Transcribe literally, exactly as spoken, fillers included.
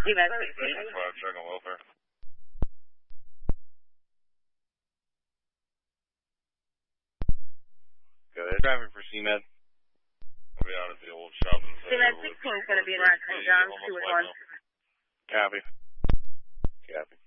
C Med. five, checking welfare. Good. Driving for C Med. I'll be out at the old shopping center. C Med sixteen is going to be around Saint John's, two with one. Copy. Copy.